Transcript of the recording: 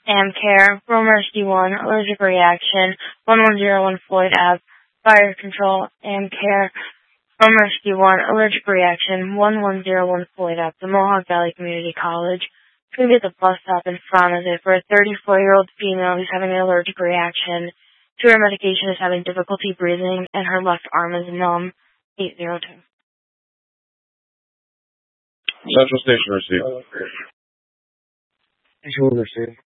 Amcare, Romersky 1, allergic reaction, 1101 Floyd Ave, fire control, Amcare, Romersky 1, allergic reaction, 1101 Floyd Ave, the Mohawk Valley Community College. It's going to be at the bus stop in front of it for a 34-year-old female who's having an allergic reaction to her medication, is having difficulty breathing, and her left arm is numb. 802. Central Station received. Visual received.